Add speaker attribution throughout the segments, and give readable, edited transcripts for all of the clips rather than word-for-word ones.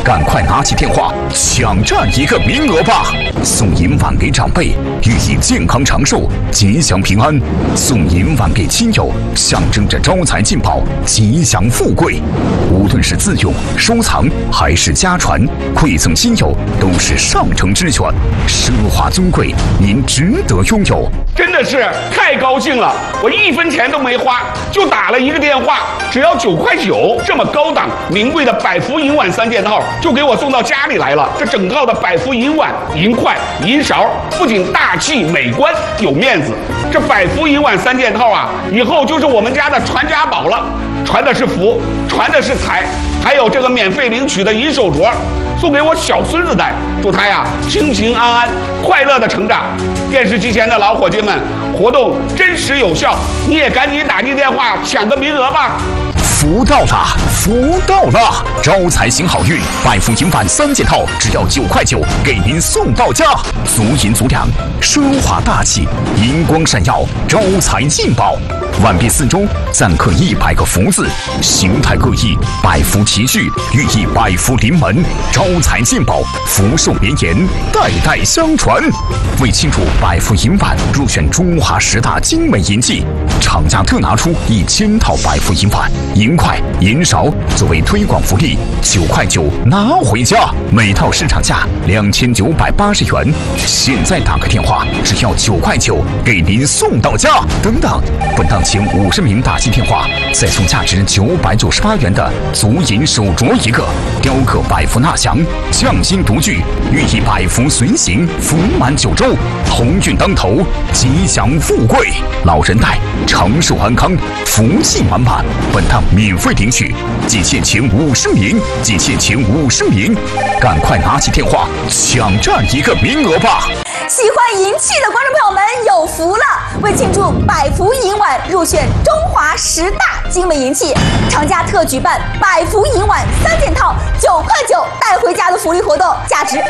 Speaker 1: 赶快拿起电话抢占一个名额吧！送银碗给长辈，寓意健康长寿、吉祥平安；送银碗给亲友，象征着招财进宝、吉祥富贵。无论是自用、收藏还是家传，馈赠亲友都是上乘之选，奢华尊贵，您值得拥有。
Speaker 2: 真的是太高兴了！我1分钱都没花，就打了一个电话，只要9块9，这么高档名贵的百福银碗3件套就给我送到家里来了。这整套的百福银碗、银筷、银勺，不仅大气美观有面子，这百福银碗3件套啊，以后就是我们家的传家宝了。传的是福，传的是财，还有这个免费领取的银手镯，送给我小孙子戴，祝他呀平平安安、快乐的成长。电视机前的老伙计们，活动真实有效，你也赶紧打进电话抢个名额吧！
Speaker 1: 福到了，福到了！招财行好运，百福银碗3件套只要9块9，给您送到家。足银足两，奢华大气，银光闪耀，招财进宝。碗壁四周錾刻100个福字，形态各异，百福齐聚，寓意百福临门，招财进宝，福寿绵延，代代相传。为庆祝百福银碗入选中华10大精美银器，厂家特拿出1000套百福银碗、银筷、银勺作为推广福利，9块9拿回家，每套市场价2980元。现在打个电话，只要9块9，给您送到家。等等，本档前50名打进电话，再送价值998元的足银手镯1个，雕刻百福纳祥，匠心独具，寓意百福随行，福满9州，鸿运当头，吉祥富贵，老人戴长寿安康，福气满满。本档免费领取，仅限前50名，仅限前50名，赶快拿起电话抢占一个名额吧！
Speaker 3: 喜欢银器的观众朋友们有福了！为庆祝百福银碗入选中华10大精美银器，厂家特举办百福银碗3件套9块9带回家的福利活动，价值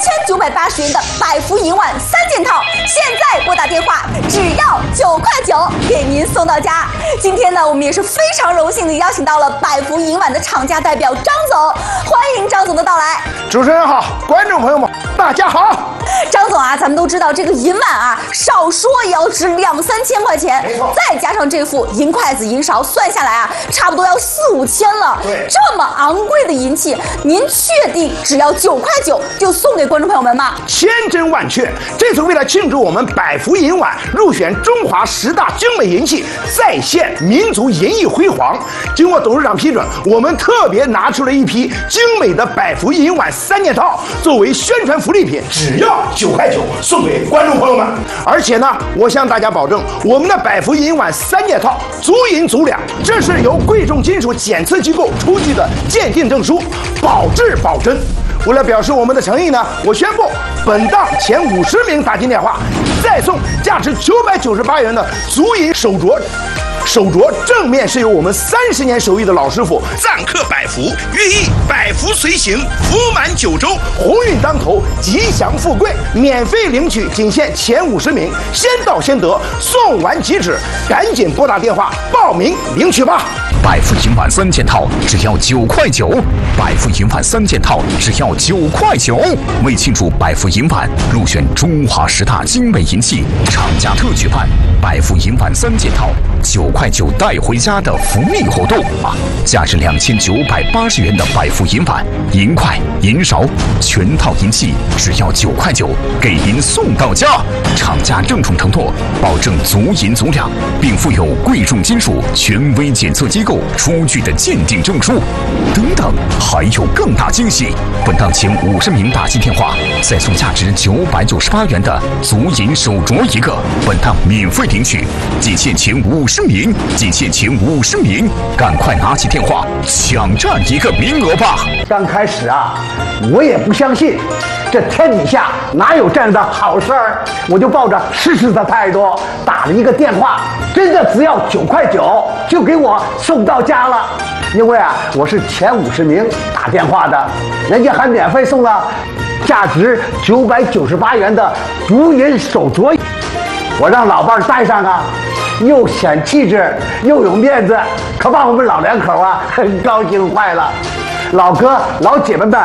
Speaker 3: 2980元的百福银碗3件套，现在拨打电话只要9块9，给您送到家。今天呢，我们也是非常荣幸的邀请到了百福银碗的厂家代表张总，欢迎张总的到来。
Speaker 4: 主持人好，观众朋友们大家好。
Speaker 3: 张总啊，咱们都知道这个银碗啊，少说也要值2、3千块钱，再加上这副银筷子、银勺，算下来啊，差不多要4、5千了。
Speaker 4: 对，
Speaker 3: 这么昂贵的银器，您确定只要9块9就送给观众朋友们吗？
Speaker 4: 千真万确，这次为了庆祝我们百福银碗入选中华10大精美银器，再现民族银艺辉煌，经过董事长批准，我们特别拿出了一批精美的百福银碗3件套，作为宣传福利品，只要9块9送给观众朋友们。而且呢，我向大家保证，我们的百福银碗3件套足银足两，这是由贵重金属检测机构出具的鉴定证书，保质保真。为了表示我们的诚意呢，我宣布本档前50名打进电话，再送价值998元的足银手镯。手镯正面是由我们30年手艺的老师傅錾刻百福，寓意百福随行，福满9州，鸿运当头，吉祥富贵。免费领取，仅限前50名，先到先得，送完即止，赶紧拨打电话报名领取吧。
Speaker 1: 百福银碗3件套只要9块9，百福银碗3件套只要9块9。为庆祝百福银碗入选中华10大精美银器，厂家特举办百福银碗3件套9块9带回家的福利活动啊！价值2980元的百福银碗、银筷、银勺，全套银器只要9块9，给您送到家。厂家郑重承诺，保证足银足两，并附有贵重金属权威检测机构出具的鉴定证书。等等，还有更大惊喜！本档前50名打进电话，再送价值998元的足银手镯1个，本档免费领取，仅限前50名，仅限前50名，赶快拿起电话抢占一个名额吧！
Speaker 4: 刚开始啊，我也不相信，这天底下哪有这样的好事儿，我就抱着试试的态度打了一个电话，真的只要9块9就给我送到家了。因为啊，我是前50名打电话的，人家还免费送了价值998元的足银手镯，我让老伴戴上啊，又显气质又有面子，可把我们老两口啊很高兴坏了。老哥老姐们们，